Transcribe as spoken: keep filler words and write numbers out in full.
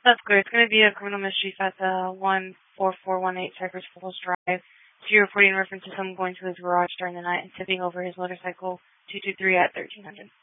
That's good. It's going to be a criminal mischief at the one four four one eight Cypress Falls Drive. So you're reporting in reference to someone going to his garage during the night and tipping over his motorcycle two two three at thirteen hundred.